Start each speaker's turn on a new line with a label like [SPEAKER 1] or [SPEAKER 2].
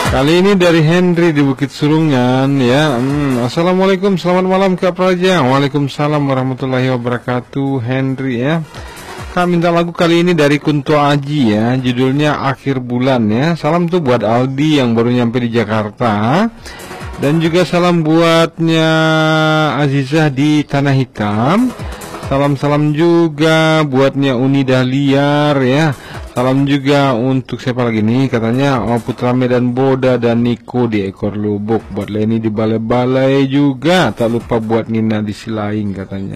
[SPEAKER 1] Kali ini dari Henry di Bukit Surungan ya. Assalamualaikum, selamat malam Kak Praja. Waalaikumsalam warahmatullahi wabarakatuh Henry ya. Kak minta lagu kali ini dari Kunto Aji ya. Judulnya Akhir Bulan ya. Salam tuh buat Aldi yang baru nyampe di Jakarta. Dan juga salam buatnya Azizah di Tanah Hitam. Salam-salam juga buatnya Uni Dahliar ya. Salam juga untuk siapa lagi nih, katanya Putra Medan Boda dan Niko di Ekor Lubuk. Buat Leni di Balai-Balai juga. Tak lupa buat Nina di Silaing katanya.